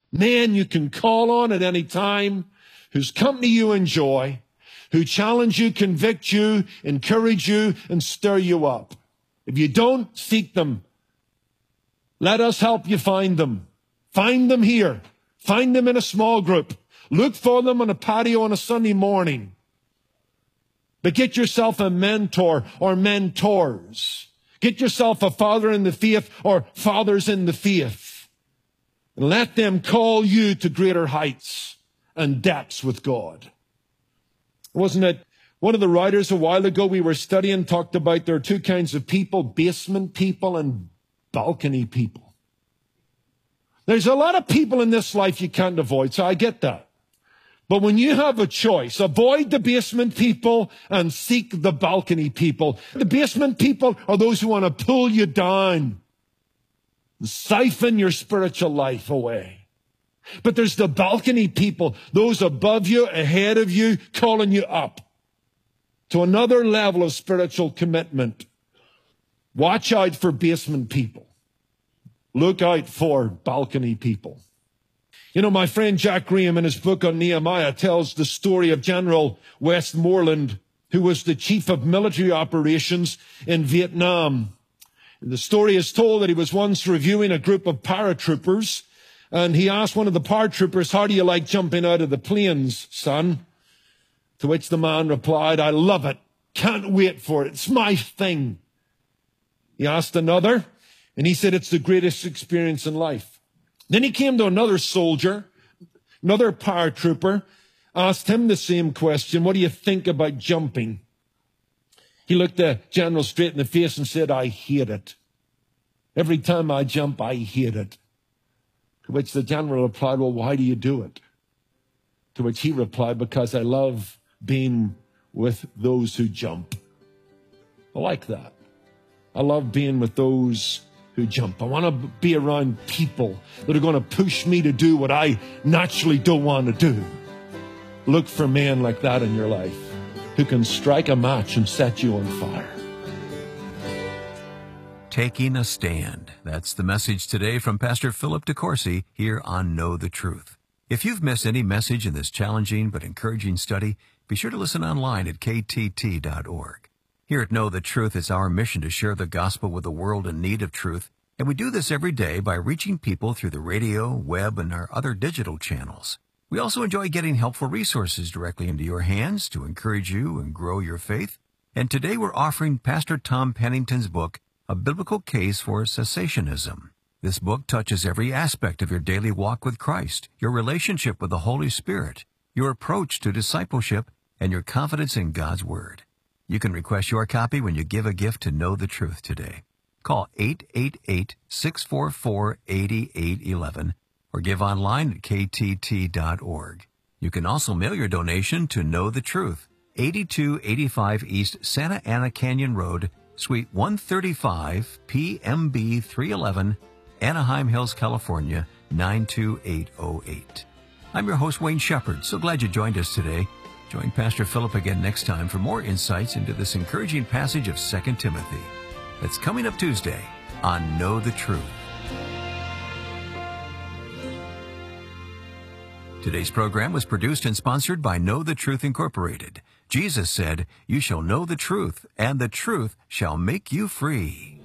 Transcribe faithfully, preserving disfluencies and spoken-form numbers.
Men you can call on at any time, whose company you enjoy, who challenge you, convict you, encourage you, and stir you up. If you don't, seek them. Let us help you find them. Find them here. Find them in a small group. Look for them on a patio on a Sunday morning. But get yourself a mentor or mentors. Get yourself a father in the faith or fathers in the faith. And let them call you to greater heights and depths with God. Wasn't it one of the writers a while ago we were studying talked about there are two kinds of people, basement people and balcony people. There's a lot of people in this life you can't avoid, so I get that. But when you have a choice, avoid the basement people and seek the balcony people. The basement people are those who want to pull you down, siphon your spiritual life away. But there's the balcony people, those above you, ahead of you, calling you up to another level of spiritual commitment. Watch out for basement people. Look out for balcony people. You know, my friend Jack Graham in his book on Nehemiah tells the story of General Westmoreland, who was the chief of military operations in Vietnam. The story is told that he was once reviewing a group of paratroopers, and he asked one of the paratroopers, "How do you like jumping out of the planes, son?" To which the man replied, "I love it. Can't wait for it. It's my thing." He asked another, and he said, "It's the greatest experience in life." Then he came to another soldier, another paratrooper, asked him the same question, "What do you think about jumping?" He looked the general straight in the face and said, "I hate it. Every time I jump, I hate it." To which the general replied, "Well, why do you do it?" To which he replied, "Because I love being with those who jump." I like that. I love being with those who jump. I want to be around people that are going to push me to do what I naturally don't want to do. Look for men like that in your life who can strike a match and set you on fire. Taking a stand. That's the message today from Pastor Philip DeCourcy here on Know the Truth. If you've missed any message in this challenging but encouraging study, be sure to listen online at K T T dot org. Here at Know the Truth, it's our mission to share the gospel with a world in need of truth, and we do this every day by reaching people through the radio, web, and our other digital channels. We also enjoy getting helpful resources directly into your hands to encourage you and grow your faith. And today we're offering Pastor Tom Pennington's book, A Biblical Case for Cessationism. This book touches every aspect of your daily walk with Christ, your relationship with the Holy Spirit, your approach to discipleship, and your confidence in God's Word. You can request your copy when you give a gift to Know the Truth today. Call eight eight eight, six four four, eight eight one one or give online at K T T dot org. You can also mail your donation to Know the Truth, eighty-two eighty-five East Santa Ana Canyon Road, Suite one thirty-five, P M B three eleven, Anaheim Hills, California, nine two eight oh eight. I'm your host, Wayne Shepherd. So glad you joined us today. Join Pastor Philip again next time for more insights into this encouraging passage of Second Timothy. That's coming up Tuesday on Know the Truth. Today's program was produced and sponsored by Know the Truth Incorporated. Jesus said, "You shall know the truth, and the truth shall make you free."